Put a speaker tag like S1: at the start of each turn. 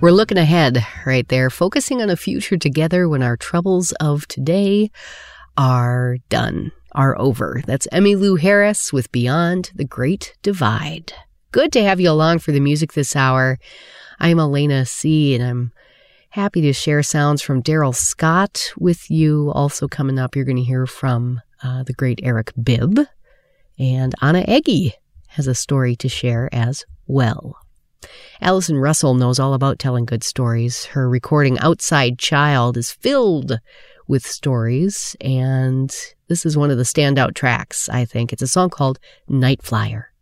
S1: We're looking ahead right there, focusing on a future together when our troubles of today are done, are over. That's Emmylou Harris with Beyond the Great Divide. Good to have you along for the music this hour. I'm Elena C., and I'm happy to share sounds from Daryl Scott with you. Also coming up, you're going to hear from the great Eric Bibb, and Anna Egge has a story to share as well. Allison Russell knows all about telling good stories. Her recording Outside Child is filled with stories, and this is one of the standout tracks, I think. It's a song called Night Flyer.